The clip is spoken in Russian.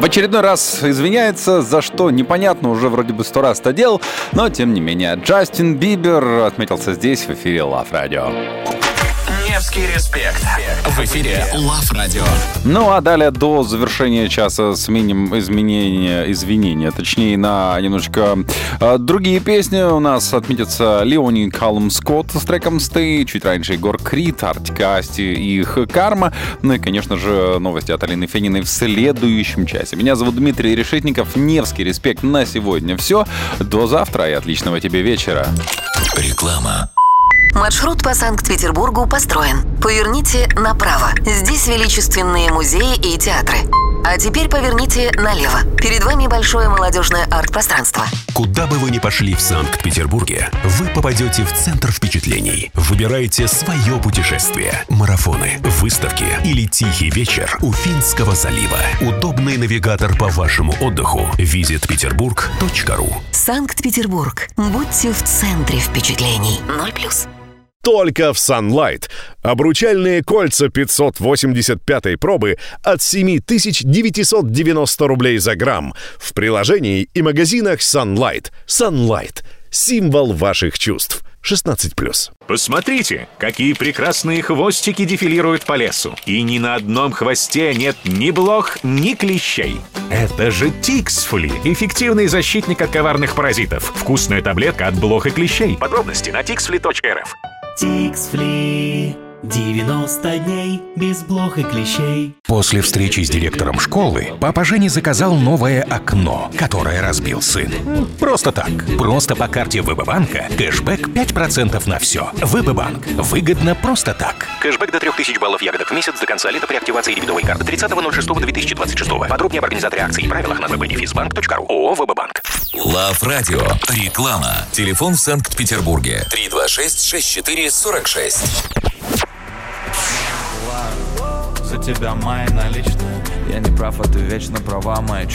очередной раз извиняется, за что непонятно, уже вроде бы 100 раз это делал, но тем не менее. Джастин Бибер отметился здесь в эфире Love Radio. Невский респект. В эфире Love Radio. Ну а далее до завершения часа сменим извинения, точнее на немножечко другие песни. У нас отметится Леони Калум Скотт с треком Stay, чуть раньше Егор Крид, Артик Асти и их Карма. Ну и, конечно же, новости от Алины Фениной в следующем часе. Меня зовут Дмитрий Решетников. Невский респект на сегодня все. До завтра и отличного тебе вечера. Реклама. Маршрут по Санкт-Петербургу построен. Поверните направо. Здесь величественные музеи и театры. А теперь поверните налево. Перед вами большое молодежное арт-пространство. Куда бы вы ни пошли в Санкт-Петербурге, вы попадете в центр впечатлений. Выбирайте свое путешествие. Марафоны, выставки или тихий вечер у Финского залива. Удобный навигатор по вашему отдыху. visitpeterburg.ru. Санкт-Петербург. Будьте в центре впечатлений. 0+. Только в Sunlight. Обручальные кольца 585 пробы от 7990 рублей за грамм. В приложении и магазинах Sunlight. Sunlight. Символ ваших чувств. 16+. Посмотрите, какие прекрасные хвостики дефилируют по лесу. И ни на одном хвосте нет ни блох, ни клещей. Это же Тиксфли, эффективный защитник от коварных паразитов. Вкусная таблетка от блох и клещей. Подробности на tixfli.rf. Тиксфли. 90 дней без блох и клещей. После встречи с директором школы папа Женя заказал новое окно, которое разбил сын. Просто так. Просто по карте ВБ-банка кэшбэк 5% на все. ВБ-банк. Выгодно просто так. Кэшбэк до 3000 баллов ягодок в месяц до конца лета при активации дебетовой карты 30.06.2026. Подробнее об организаторе акций и правилах на www.benefisbank.ru. ООО «ВБ-банк». Love Radio. Реклама. Телефон в Санкт-Петербурге 326-64-46. За тебя мои наличные. Я не прав, а ты вечно права, моя.